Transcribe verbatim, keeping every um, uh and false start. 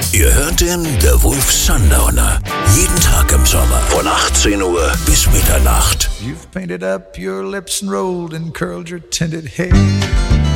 Ihr hört den The Wolf Sundowner. Jeden Tag im Sommer von achtzehn Uhr bis Mitternacht. You've painted up your lips and rolled and curled your tinted hair.